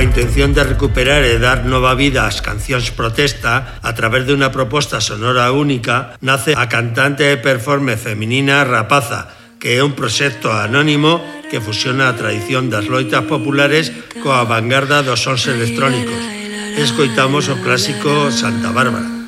Coa intención de recuperar e dar nova vida ás cancións protesta a través de unha proposta sonora única, nace a cantante e performer feminina Rapaza, que é un proxecto anónimo que fusiona a tradición das loitas populares coa vanguarda dos sons electrónicos. Escoitamos o clásico Santa Bárbara.